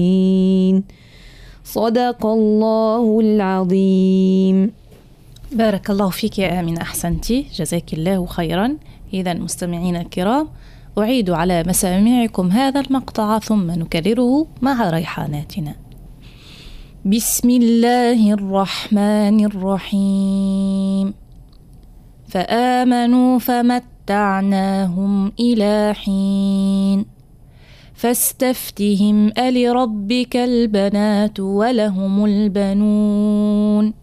صدق الله العظيم. بارك الله فيك يا آمنة، أحسنتي، جزاك الله خيرا. إذا مستمعينا الكرام، أعيد على مسامعكم هذا المقطع ثم نكرره مع ريحاناتنا. بسم الله الرحمن الرحيم. فآمنوا فمتعناهم إلى حين فاستفتهم ألربك البنات ولهم البنون